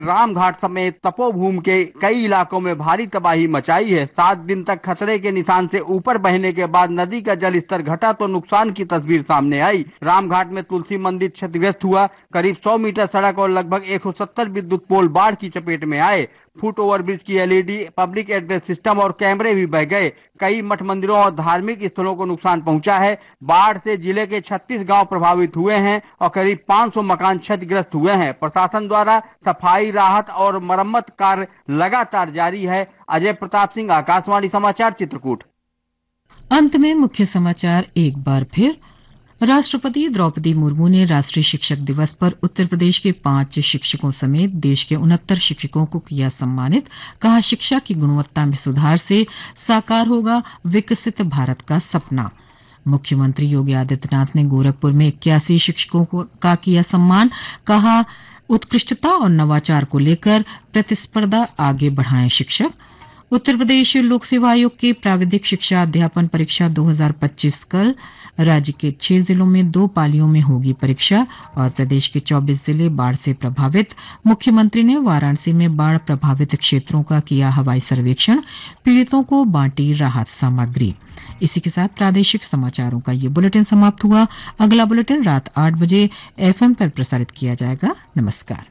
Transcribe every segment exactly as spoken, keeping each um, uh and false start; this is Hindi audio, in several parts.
रामघाट समेत तपोभूमि के कई इलाकों में भारी तबाही मचाई है। सात दिन तक खतरे के निशान से ऊपर बहने के बाद नदी का जल स्तर घटा तो नुकसान की तस्वीर सामने आई। रामघाट में तुलसी मंदिर क्षतिग्रस्त हुआ। करीब सौ मीटर सड़क और लगभग एक सौ सत्तर विद्युत पोल बाढ़ की चपेट में आए। फुट ओवरब्रिज की एलईडी, पब्लिक एड्रेस सिस्टम और कैमरे भी बह गए। कई मठ मंदिरों और धार्मिक स्थलों को नुकसान पहुंचा है। बाढ़ से जिले के छत्तीस गांव प्रभावित हुए हैं और करीब पाँच सौ मकान क्षतिग्रस्त हुए हैं। प्रशासन द्वारा सफाई, राहत और मरम्मत कार्य लगातार जारी है। अजय प्रताप सिंह, आकाशवाणी समाचार, चित्रकूट। अंत में मुख्य समाचार एक बार फिर। राष्ट्रपति द्रौपदी मुर्मू ने राष्ट्रीय शिक्षक दिवस पर उत्तर प्रदेश के पांच शिक्षकों समेत देश के उनहत्तर शिक्षकों को किया सम्मानित। कहा, शिक्षा की गुणवत्ता में सुधार से साकार होगा विकसित भारत का सपना। मुख्यमंत्री योगी आदित्यनाथ ने गोरखपुर में इक्यासी शिक्षकों का किया सम्मान। कहा, उत्कृष्टता और नवाचार को लेकर प्रतिस्पर्धा आगे बढ़ाएं शिक्षक। उत्तर प्रदेश लोक सेवा आयोग की प्राविधिक शिक्षा अध्यापन परीक्षा दो हज़ार पच्चीस कल। राज्य के छह जिलों में दो पालियों में होगी परीक्षा और प्रदेश के चौबीस जिले बाढ़ से प्रभावित। मुख्यमंत्री ने वाराणसी में बाढ़ प्रभावित क्षेत्रों का किया हवाई सर्वेक्षण। पीड़ितों को बांटी राहत सामग्री। इसी के साथ प्रादेशिक समाचारों का ये बुलेटिन समाप्त हुआ। अगला बुलेटिन रात आठ बजे एफएम पर प्रसारित किया जाएगा। नमस्कार।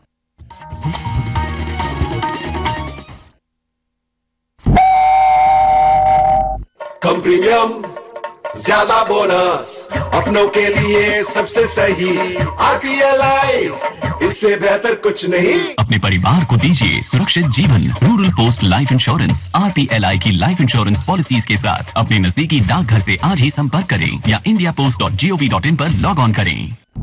कम प्रीमियम, ज्यादा बोनस, अपनों के लिए सबसे सही आरपीएलआई, इससे बेहतर कुछ नहीं। अपने परिवार को दीजिए सुरक्षित जीवन। Rural post life insurance RPLI की लाइफ इंश्योरेंस पॉलिसीज के साथ अपने नजदीकी डाकघर से आज ही संपर्क करें या India post dot G O V dot in पर लॉग ऑन करें।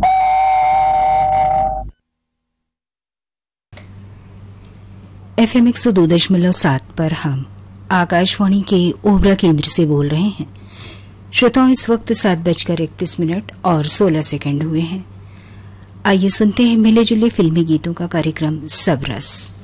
एफएम एक सौ दो दशमलव सात पर हम आकाशवाणी के ओबरा केंद्र से बोल रहे हैं। श्रोताओं, इस वक्त सात बजकर इकतीस मिनट और सोलह सेकंड हुए हैं। आइए सुनते हैं मिले जुले फिल्मी गीतों का कार्यक्रम सब रस।